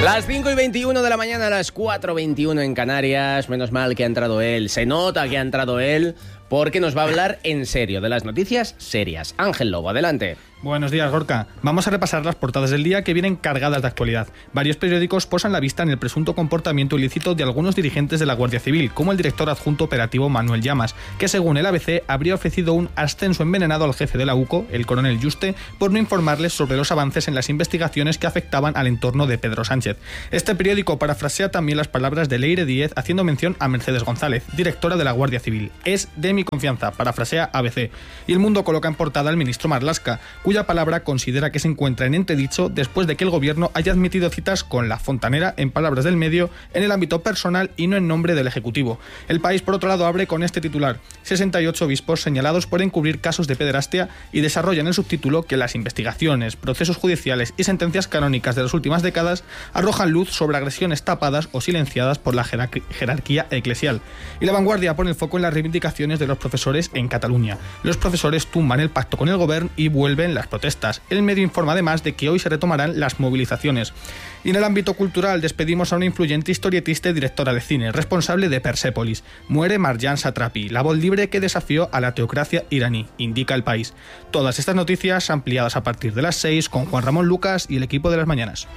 Las 5:21 de la mañana, a las 4:21 en Canarias. Menos mal que ha entrado él. Se nota que ha entrado él, porque nos va a hablar en serio de las noticias serias. Ángel Lobo, adelante. Buenos días, Gorka. Vamos a repasar las portadas del día que vienen cargadas de actualidad. Varios periódicos posan la vista en el presunto comportamiento ilícito de algunos dirigentes de la Guardia Civil, como el director adjunto operativo Manuel Llamas, que según el ABC habría ofrecido un ascenso envenenado al jefe de la UCO, el coronel Yuste, por no informarles sobre los avances en las investigaciones que afectaban al entorno de Pedro Sánchez. Este periódico parafrasea también las palabras de Leire Díez haciendo mención a Mercedes González, directora de la Guardia Civil. Es de mi confianza, parafrasea ABC. Y El Mundo coloca en portada al ministro Marlaska, cuya palabra considera que se encuentra en entredicho después de que el gobierno haya admitido citas con la fontanera, en palabras del medio, en el ámbito personal y no en nombre del Ejecutivo. El País, por otro lado, abre con este titular: 68 obispos señalados por encubrir casos de pederastia, y desarrolla en el subtítulo que las investigaciones, procesos judiciales y sentencias canónicas de las últimas décadas arrojan luz sobre agresiones tapadas o silenciadas por la jerarquía eclesial. Y La Vanguardia pone el foco en las reivindicaciones de los profesores en Cataluña. Los profesores tumban el pacto con el gobierno y vuelven las protestas. El medio informa además de que hoy se retomarán las movilizaciones. Y en el ámbito cultural despedimos a una influyente historietista y directora de cine, responsable de Persépolis. Muere Marjan Satrapi, la voz libre que desafió a la teocracia iraní, indica El País. Todas estas noticias ampliadas a partir de las 6 con Juan Ramón Lucas y el equipo de Las Mañanas.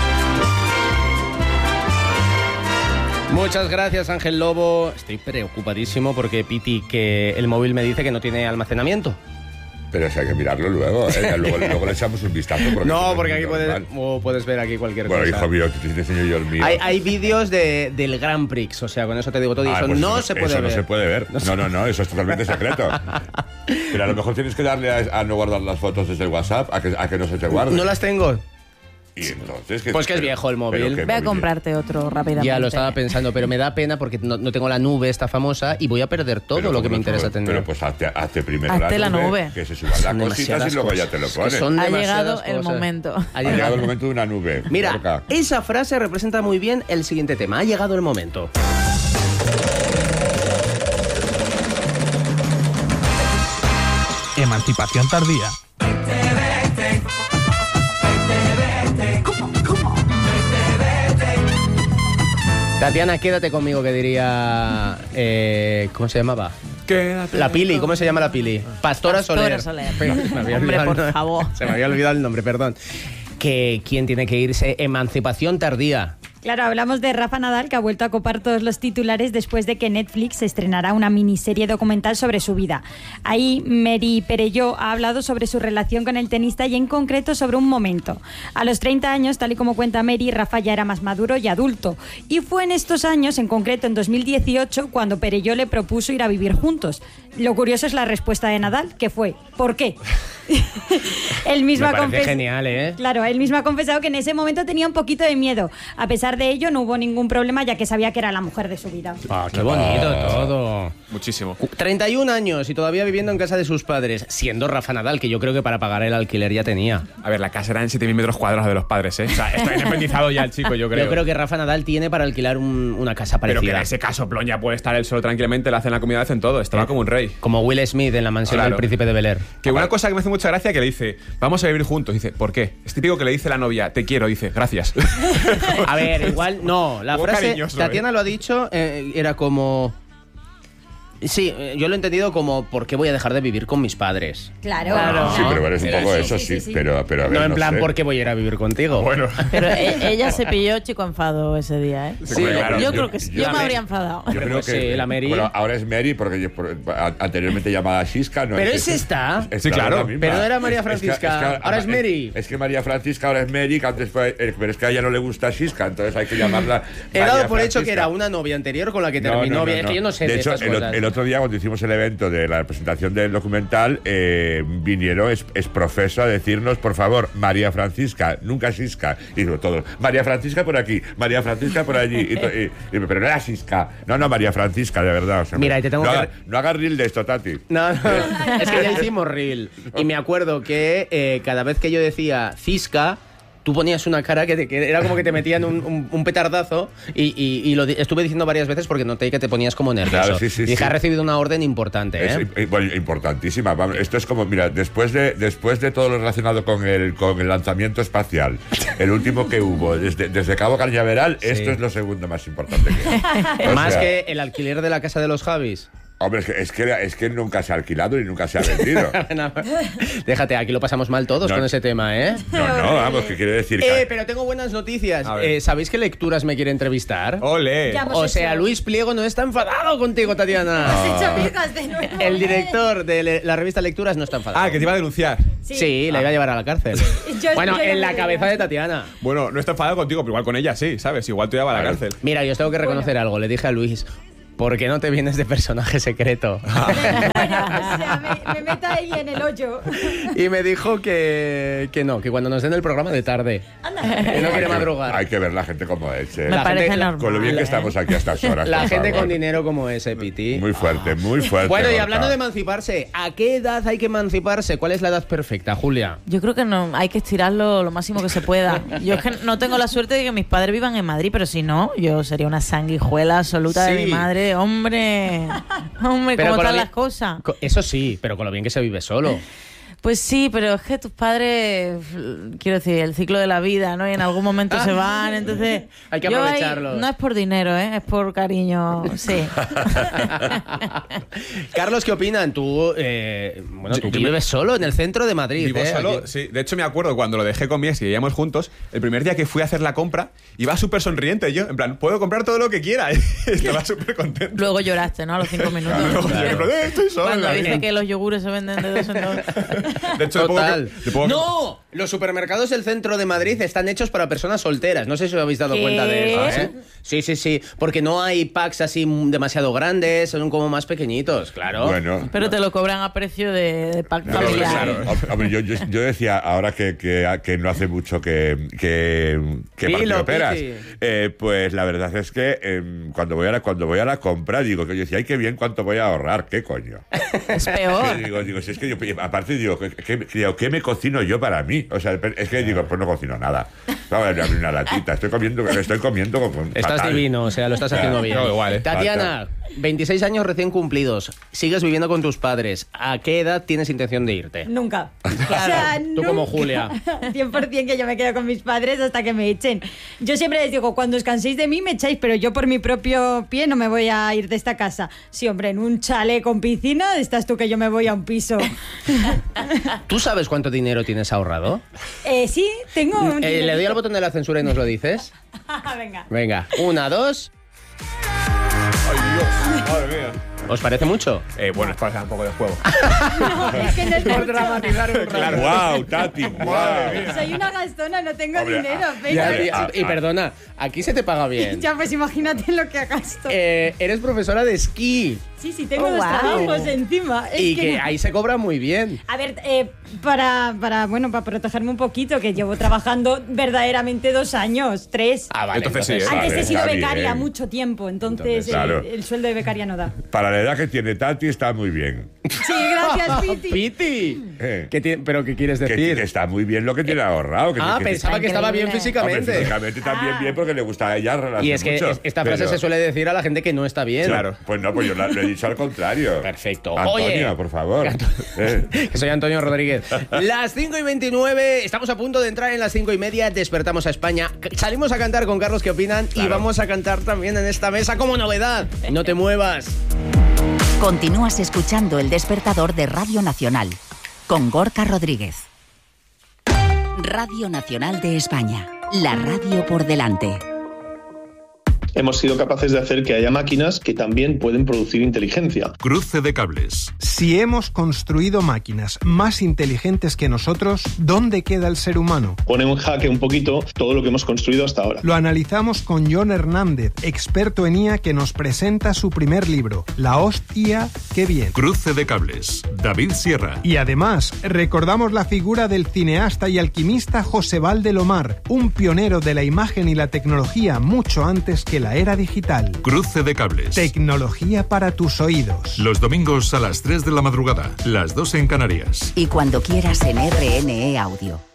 Muchas gracias, Ángel Lobo. Estoy preocupadísimo porque Piti, que el móvil me dice que no tiene almacenamiento. Pero eso hay que mirarlo luego, ¿eh? Luego le echamos un vistazo. No, porque aquí puedes ver aquí cualquier cosa. Bueno, hijo mío, te enseño yo el mío. Hay vídeos del Grand Prix, o sea, con eso te digo todo. Y eso pues no se puede ver. Eso no se puede ver. No, eso es totalmente secreto. Pero a lo mejor tienes que darle a no guardar las fotos desde el WhatsApp, a que no se te guarden. No las tengo. Y entonces, pues que es viejo el móvil. Ve a comprarte otro rápidamente. Ya lo estaba pensando, pero me da pena porque no tengo la nube esta famosa y voy a perder todo lo que me interesa tener. Pero pues hazte primero la nube. Que se suban las cositas y luego ya te lo pones. Ha llegado el momento. Ha llegado el momento de una nube. Mira, Gorka. Esa frase representa muy bien el siguiente tema. Ha llegado el momento. Emancipación tardía. Tatiana, quédate conmigo, que diría... ¿cómo se llamaba? La Pili, ¿cómo se llama la Pili? Pastora Soler. Hombre, por favor. Se me había olvidado el nombre, perdón. ¿Quién tiene que irse? Emancipación tardía. Claro, hablamos de Rafa Nadal, que ha vuelto a copar todos los titulares después de que Netflix estrenará una miniserie documental sobre su vida. Ahí Mary Perelló ha hablado sobre su relación con el tenista y en concreto sobre un momento. A los 30 años, tal y como cuenta Mary, Rafa ya era más maduro y adulto. Y fue en estos años, en concreto en 2018, cuando Perelló le propuso ir a vivir juntos. Lo curioso es la respuesta de Nadal, que fue ¿por qué? Él mismo me parece genial, ¿eh? Claro, él mismo ha confesado que en ese momento tenía un poquito de miedo. A pesar de ello, no hubo ningún problema, ya que sabía que era la mujer de su vida. ¡Qué bonito todo! Muchísimo. 31 años y todavía viviendo en casa de sus padres, siendo Rafa Nadal, que yo creo que para pagar el alquiler ya tenía. A ver, la casa era en 7.000 metros cuadrados de los padres, ¿eh? O sea, está independizado ya el chico, yo creo. Yo creo que Rafa Nadal tiene para alquilar una casa parecida. Pero que en ese caso, Ploña puede estar él solo tranquilamente, le hacen la comida, hacen todo. Estaba como un rey. Como Will Smith en la mansión del Príncipe de Bel-Air. Que una cosa que me hace mucha gracia que le dice, vamos a vivir juntos. Dice, ¿por qué? Es típico que le dice la novia, te quiero. Dice, gracias. A ver, igual, no. La frase, cariñoso, Tatiana lo ha dicho, era como... Sí, yo lo he entendido como ¿por qué voy a dejar de vivir con mis padres? Claro. Sí, pero es un poco eso, sí. Pero a ver, no en plan, ¿por qué voy a ir a vivir contigo? Bueno. Pero ella se pilló chico enfado ese día, ¿eh? Sí, claro. Yo creo que sí. Yo me habría enfadado. Yo creo que sí, la Mary. Bueno, ahora es Mary porque anteriormente llamada Siska. No pero es esta. Sí, claro. Pero no era María Francisca. Ahora es Mary. Es que María Francisca ahora es Mary, que antes fue, pero es que a ella no le gusta Siska, entonces hay que llamarla. He dado por hecho que era una novia anterior con la que terminó. Es que yo no sé de hecho, estas cosas. El otro día cuando hicimos el evento de la presentación del documental, vinieron es profeso a decirnos, por favor, María Francisca, nunca Siska. Y digo todos, María Francisca por aquí, María Francisca por allí. Pero no era Siska. No, María Francisca, de verdad. O sea, mira, y te tengo no hagas reel de esto, Tati. No, es que ya hicimos reel. Y me acuerdo que cada vez que yo decía Cisca, tú ponías una cara que era como que te metían un petardazo y lo estuve diciendo varias veces porque noté que te ponías como nervioso. Claro, sí, y que sí. has recibido una orden importante, ¿eh? Bueno, importantísima. Vamos, esto es como, mira, después de todo lo relacionado con el lanzamiento espacial, el último que hubo, desde Cabo Cañaveral, esto es lo segundo más importante que hay. Más que el alquiler de la casa de los Javis. Hombre, es que nunca se ha alquilado y nunca se ha vendido. Déjate, aquí lo pasamos mal todos con ese tema, ¿eh? No, vamos, que quiere decir Pero tengo buenas noticias. A ver. ¿Sabéis que Lecturas me quiere entrevistar? ¡Ole! Ya hemos O sea, hecho- Luis Pliego no está enfadado contigo, Tatiana. Has hecho amigas de nuevo. El director de la revista Lecturas no está enfadado. Ah, que te iba a denunciar. Sí, la iba a llevar a la cárcel. Bueno, yo en no la me cabeza digas. de Tatiana. Bueno, no está enfadado contigo, pero igual con ella sí, ¿sabes? Igual te lleva a la cárcel. Mira, yo os tengo que reconocer algo. Le dije a Luis, ¿por qué no te vienes de personaje secreto? Bueno, o sea, me meto ahí en el hoyo. Y me dijo que no, que cuando nos den el programa de tarde. Que no quiere madrugar. hay que ver la gente como es. Me La parece gente- normal. Con lo bien que ¿eh? estamos aquí a estas horas. La por gente favor. con dinero como ese, Piti. Muy fuerte, muy fuerte. Bueno, y Gorka. hablando de emanciparse, ¿a qué edad hay que emanciparse? ¿Cuál es la edad perfecta, Julia? Yo creo que no, hay que estirarlo lo máximo que se pueda. Yo es que no tengo la suerte de que mis padres vivan en Madrid, pero si no, yo sería una sanguijuela absoluta de Sí. mi madre. Hombre, hombre, Pero ¿cómo con lo están bien- las cosas? Eso sí, pero con lo bien que se vive solo. Pues sí, pero es que tus padres, quiero decir, el ciclo de la vida, ¿no? Y en algún momento se van, entonces... Hay que yo ahí- aprovecharlos. no es por dinero, ¿eh? Es por cariño, sí. Carlos, ¿qué opinan? Tú, tú vives solo en el centro de Madrid. Vivo solo, Aquí. sí. De hecho, me acuerdo cuando lo dejé con mi ex y vivíamos juntos, el primer día que fui a hacer la compra, iba súper sonriente yo, en plan, puedo comprar todo lo que quiera. Estaba súper contento. Luego lloraste, ¿no? A los 5 minutos. Luego yo, en plan, estoy solo. Cuando en la dice vida". que los yogures se venden de 2 en 2. De hecho, Total. le pongo que- ¡No! Los supermercados del centro de Madrid están hechos para personas solteras. No sé si os habéis dado ¿Qué? cuenta de eso, ¿eh? Sí. Porque no hay packs así demasiado grandes, son como más pequeñitos, claro. Bueno. Pero te lo cobran a precio de pack Pero, familiar. claro, hombre, yo decía ahora que no hace mucho que Dilo, partido operas. Piti. Pues la verdad es que cuando voy a la compra digo que yo decía, ay, qué bien, cuánto voy a ahorrar, qué coño. Es peor. Digo, si es que yo, aparte digo, ¿qué me cocino yo para mí? O sea, es que digo, pues no cocino nada. Vamos a abrir una latita, estoy comiendo con Estás fatal. divino, o sea, lo estás haciendo bien. no, igual, ¿eh? Tatiana, 26 años recién cumplidos, sigues viviendo con tus padres. ¿A qué edad tienes intención de irte? Nunca. O sea, Tú como nunca. Julia. 100% que yo me quedo con mis padres hasta que me echen. Yo siempre les digo, cuando os canséis de mí me echáis, pero yo por mi propio pie no me voy a ir de esta casa. Sí, hombre, en un chalet con piscina, estás tú que yo me voy a un piso. ¿Tú sabes cuánto dinero tienes ahorrado? Sí, tengo un... Le doy al dinerito. botón de la censura y nos lo dices. Venga. Venga, 1, 2. Ay, Dios, madre mía. ¿Os parece mucho? Bueno, es para hacer un poco de juego. No, es que no es mucho. dramatizar un Claro. Wow, Tati, wow. Soy una gastona, no tengo Hombre, dinero. Ya, Venga. y perdona, aquí se te paga bien. Ya, pues imagínate lo que gasto. Eres profesora de esquí Sí, tengo Oh, dos wow. trabajos encima. Es y que que no. ahí se cobra muy bien. A ver, para protegerme un poquito, que llevo trabajando verdaderamente 2 años, 3. Ah, vale. Entonces sí, Vale, Antes he sido está becaria bien. mucho tiempo, entonces Entonces, claro. el sueldo de becaria no da. Para la edad que tiene Tati está muy bien. Sí, gracias, Piti. Piti. Eh. ¿Pero qué quieres Que decir? está muy bien lo que tiene ahorrado. Pensaba que estaba bien Increíble. físicamente. Físicamente también bien porque le gusta a ella relacionarse Y es que mucho, esta frase pero- se suele decir a la gente que no está bien. Claro. Pues no, pues yo lo he dicho al contrario. Perfecto. Antonio, Oye. por favor. Que soy Antonio Rodríguez. Las 5:29, estamos a punto de entrar en las 5:30, despertamos a España. Salimos a cantar con Carlos, ¿qué opinan? Y Claro. vamos a cantar también en esta mesa como novedad. No te muevas. Continúas escuchando El Despertador de Radio Nacional con Gorka Rodríguez. Radio Nacional de España, la radio por delante. Hemos sido capaces de hacer que haya máquinas que también pueden producir inteligencia. Cruce de cables. Si hemos construido máquinas más inteligentes que nosotros, ¿dónde queda el ser humano? Pone en jaque un poquito todo lo que hemos construido hasta ahora. Lo analizamos con John Hernández, experto en IA, que nos presenta su primer libro, La hostia, qué bien. Cruce de cables. David Sierra. Y además, recordamos la figura del cineasta y alquimista José Valdelomar, un pionero de la imagen y la tecnología mucho antes que la era digital. Cruce de cables. Tecnología para tus oídos. Los domingos a las 3 de la madrugada, las 2 en Canarias. Y cuando quieras en RNE Audio.